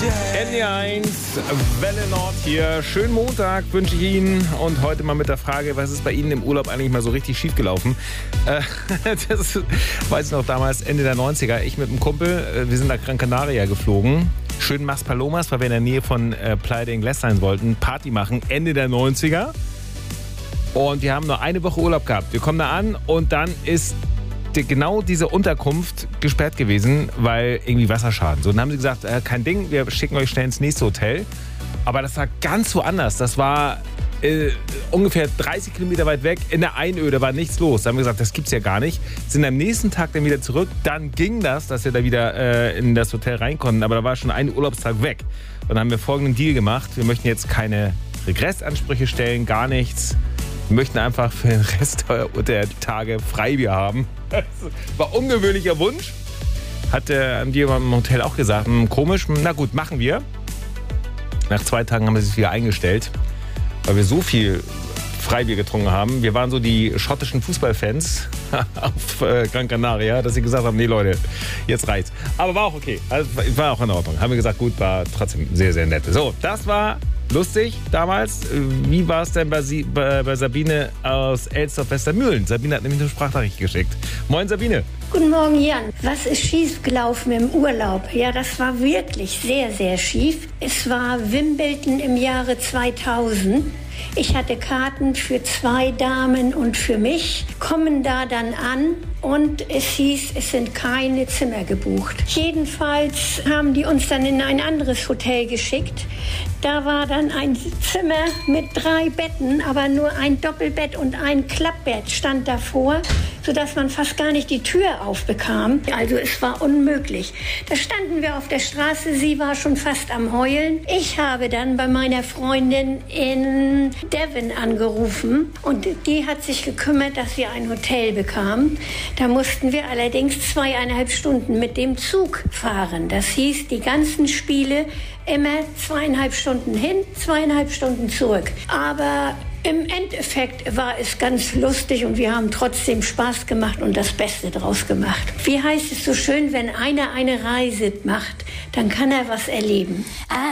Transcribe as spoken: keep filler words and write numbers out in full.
N D eins, Welle Nord hier. Schönen Montag wünsche ich Ihnen. Und heute mal mit der Frage, was ist bei Ihnen im Urlaub eigentlich mal so richtig schief gelaufen? Äh, das weiß ich noch damals, Ende der neunziger. Ich mit einem Kumpel, wir sind nach Gran Canaria geflogen. Schön Maspalomas, weil wir in der Nähe von äh, Playa de Ingles sein wollten. Party machen, Ende der neunziger. Und wir haben nur eine Woche Urlaub gehabt. Wir kommen da an und dann ist die, genau diese Unterkunft gesperrt gewesen, weil irgendwie Wasserschaden. So, dann haben sie gesagt, äh, kein Ding, wir schicken euch schnell ins nächste Hotel. Aber das war ganz woanders. Das war äh, ungefähr dreißig Kilometer weit weg. In der Einöde war nichts los. Da haben wir gesagt, das gibt's ja gar nicht. Sind am nächsten Tag dann wieder zurück. Dann ging das, dass wir da wieder äh, in das Hotel rein konnten. Aber da war schon ein Urlaubstag weg. Und dann haben wir folgenden Deal gemacht. Wir möchten jetzt keine Regressansprüche stellen, gar nichts. Wir möchten einfach für den Rest der Tage Freibier haben. Das war ungewöhnlicher Wunsch. Hat äh, haben die im Hotel auch gesagt, hm, komisch, na gut, machen wir. Nach zwei Tagen haben wir sich wieder eingestellt, weil wir so viel Freibier getrunken haben. Wir waren so die schottischen Fußballfans auf äh, Gran Canaria, dass sie gesagt haben, nee Leute, jetzt reicht's. Aber war auch okay, also, war auch in Ordnung. Haben wir gesagt, gut, war trotzdem sehr, sehr nett. So, das war lustig damals. Wie war es denn bei, Sie, bei, bei Sabine aus Elsdorf-Westermühlen? Sabine hat nämlich eine Sprachnachricht geschickt. Moin Sabine. Guten Morgen Jan. Was ist schief gelaufen im Urlaub? Ja, das war wirklich sehr, sehr schief. Es war Wimbledon im Jahre zweitausend. Ich hatte Karten für zwei Damen und für mich, kommen da dann an und es hieß, es sind keine Zimmer gebucht. Jedenfalls haben die uns dann in ein anderes Hotel geschickt. Da war dann ein Zimmer mit drei Betten, aber nur ein Doppelbett und ein Klappbett stand davor, sodass man fast gar nicht die Tür aufbekam. Also es war unmöglich. Da standen wir auf der Straße, sie war schon fast am Heulen. Ich habe dann bei meiner Freundin in Devon angerufen und die hat sich gekümmert, dass wir ein Hotel bekamen. Da mussten wir allerdings zweieinhalb Stunden mit dem Zug fahren. Das hieß, die ganzen Spiele immer zweieinhalb Stunden hin, zweieinhalb Stunden zurück. Aber im Endeffekt war es ganz lustig und wir haben trotzdem Spaß gemacht und das Beste draus gemacht. Wie heißt es so schön, wenn einer eine Reise macht, dann kann er was erleben.